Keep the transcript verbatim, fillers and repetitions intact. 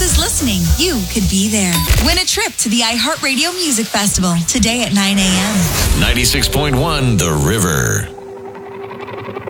is listening, you could be there. Win a trip to the iHeartRadio Music Festival today at nine a.m. ninety-six point one The River.